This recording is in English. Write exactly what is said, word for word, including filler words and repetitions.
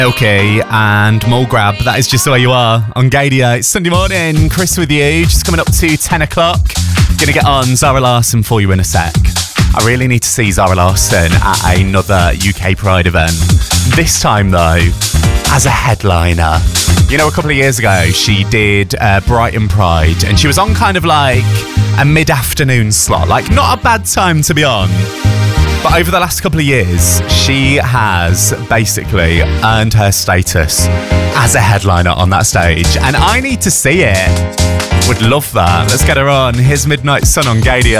Okay, and Mole Grab, that is just the way you are on Gadia. It's Sunday morning, Chris with you, just coming up to ten o'clock. Gonna get on Zara Larsson for you in a sec. I really need to see Zara Larsson at another U K Pride event. This time though, as a headliner. You know, a couple of years ago, she did uh, Brighton Pride, and she was on kind of like a mid-afternoon slot. Like, not a bad time to be on. But over the last couple of years, she has basically earned her status as a headliner on that stage. And I need to see it. Would love that. Let's get her on. Here's Midnight Sun on Gadia.